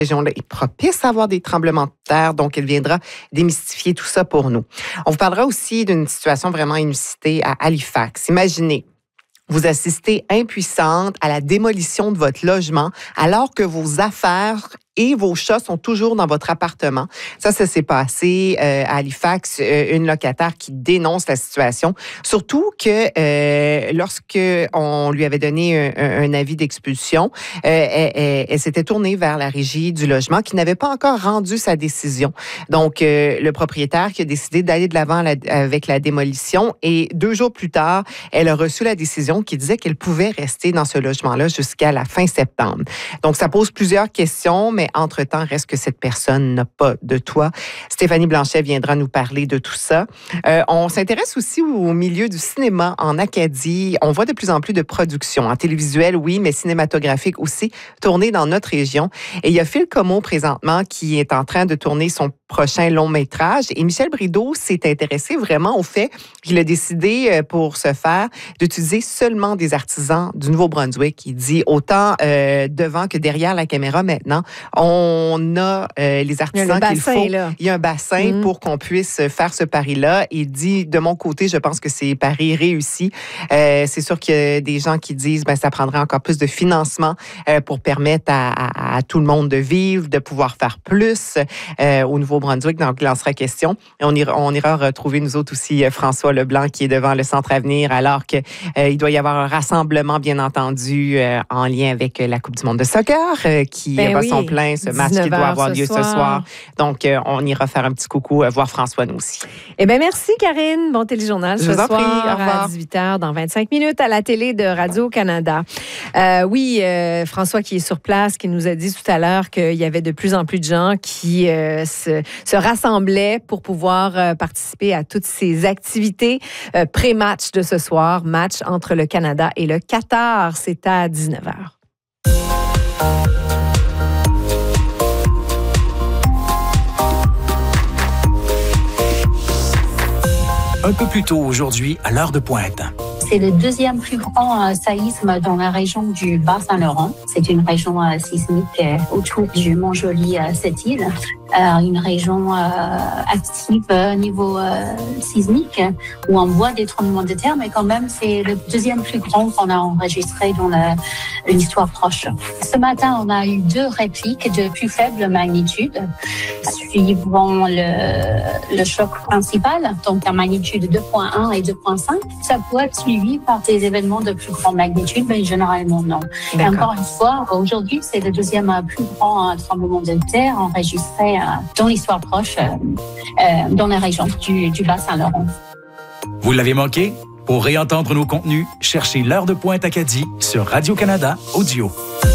région-là est propice à avoir des tremblements de terre, donc elle viendra démystifier tout ça pour nous. On vous parlera aussi d'une situation vraiment inusitée à Halifax. Imaginez, vous assistez impuissante à la démolition de votre logement alors que vos affaires et vos chats sont toujours dans votre appartement. Ça s'est passé à Halifax, une locataire qui dénonce la situation. Surtout que lorsque on lui avait donné un avis d'expulsion, elle s'était tournée vers la régie du logement qui n'avait pas encore rendu sa décision. Donc, le propriétaire qui a décidé d'aller de l'avant avec la démolition et 2 jours plus tard, elle a reçu la décision qui disait qu'elle pouvait rester dans ce logement-là jusqu'à la fin septembre. Donc, ça pose plusieurs questions, mais entre-temps, reste que cette personne n'a pas de toit. Stéphanie Blanchet viendra nous parler de tout ça. On s'intéresse aussi au milieu du cinéma en Acadie. On voit de plus en plus de productions, en télévisuel, oui, mais cinématographiques aussi, tournées dans notre région. Et il y a Phil Comeau, présentement, qui est en train de tourner son prochain long métrage. Et Michel Brideau s'est intéressé vraiment au fait qu'il a décidé, pour ce faire, d'utiliser seulement des artisans du Nouveau-Brunswick. Il dit autant devant que derrière la caméra maintenant, on a les artisans qu'il faut. Là. Il y a un bassin pour qu'on puisse faire ce pari-là. Il dit, de mon côté, je pense que c'est pari réussi. C'est sûr qu'il y a des gens qui disent ça prendrait encore plus de financement pour permettre à tout le monde de vivre, de pouvoir faire plus au Nouveau-Brunswick. Donc, il en sera question. Et on ira retrouver, nous autres aussi, François Leblanc, qui est devant le Centre Avenir, alors qu'il doit y avoir un rassemblement, bien entendu, en lien avec la Coupe du monde de soccer, qui bat son plein, ce match qui doit avoir lieu ce soir. Donc, on ira faire un petit coucou, voir François, nous aussi. Eh bien, merci, Karine. Bon téléjournal ce soir à 18h, dans 25 minutes, à la télé de Radio-Canada. François qui est sur place, qui nous a dit tout à l'heure qu'il y avait de plus en plus de gens qui se rassemblaient pour pouvoir participer à toutes ces activités pré-match de ce soir, match entre le Canada et le Qatar. C'est à 19h. Un peu plus tôt aujourd'hui, à l'heure de pointe. C'est le 2e plus grand séisme dans la région du Bas-Saint-Laurent. C'est une région sismique autour du Mont-Joli, cette île. Une région active niveau sismique où on voit des tremblements de terre, mais quand même, c'est le 2e plus grand qu'on a enregistré dans l'histoire proche. Ce matin, on a eu 2 répliques de plus faible magnitude, suivant le choc principal, donc la magnitude 2.1 et 2.5. Ça peut être suivi par des événements de plus grande magnitude, mais généralement non. Et encore une fois, aujourd'hui, c'est le 2e plus grand tremblement de terre enregistré dans l'histoire proche, dans la région du Bas-Saint-Laurent. Vous l'avez manqué? Pour réentendre nos contenus, cherchez l'heure de pointe Acadie sur Radio-Canada Audio.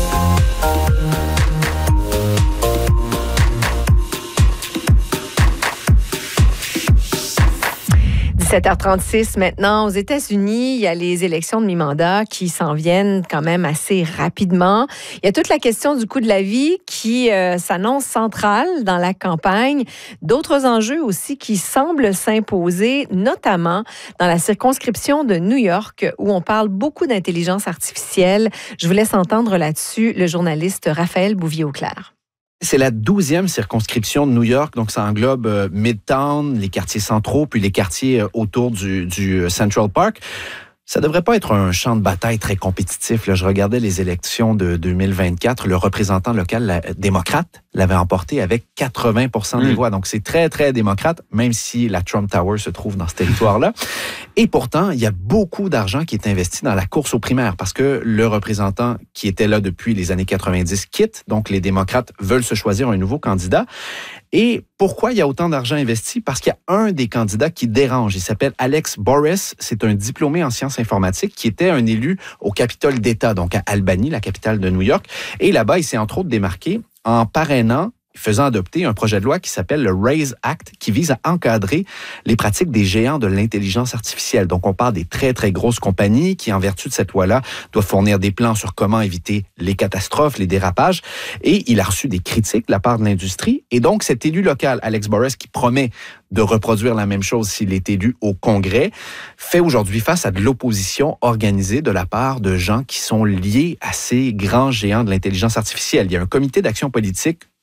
17h36 maintenant. Aux États-Unis, il y a les élections de mi-mandat qui s'en viennent quand même assez rapidement. Il y a toute la question du coût de la vie qui s'annonce centrale dans la campagne. D'autres enjeux aussi qui semblent s'imposer, notamment dans la circonscription de New York où on parle beaucoup d'intelligence artificielle. Je vous laisse entendre là-dessus le journaliste Raphaël Bouvier-Auclair. C'est la 12e circonscription de New York, donc ça englobe Midtown, les quartiers centraux, puis les quartiers autour du Central Park. Ça devrait pas être un champ de bataille très compétitif. Là, je regardais les élections de 2024. Le représentant local démocrate l'avait emporté avec 80% des voix. Donc, c'est très, très démocrate, même si la Trump Tower se trouve dans ce territoire-là. Et pourtant, il y a beaucoup d'argent qui est investi dans la course aux primaires parce que le représentant qui était là depuis les années 90 quitte. Donc, les démocrates veulent se choisir un nouveau candidat. Et pourquoi il y a autant d'argent investi? Parce qu'il y a un des candidats qui dérange. Il s'appelle Alex Boris. C'est un diplômé en sciences informatiques qui était un élu au Capitole d'État, donc à Albany, la capitale de New York. Et là-bas, il s'est entre autres démarqué en parrainant, faisant adopter un projet de loi qui s'appelle le RAISE Act, qui vise à encadrer les pratiques des géants de l'intelligence artificielle. Donc, on parle des très, très grosses compagnies qui, en vertu de cette loi-là, doivent fournir des plans sur comment éviter les catastrophes, les dérapages. Et il a reçu des critiques de la part de l'industrie. Et donc, cet élu local, Alex Boris, qui promet de reproduire la même chose s'il est élu au Congrès, fait aujourd'hui face à de l'opposition organisée de la part de gens qui sont liés à ces grands géants de l'intelligence artificielle. Il y a un comité d'action politique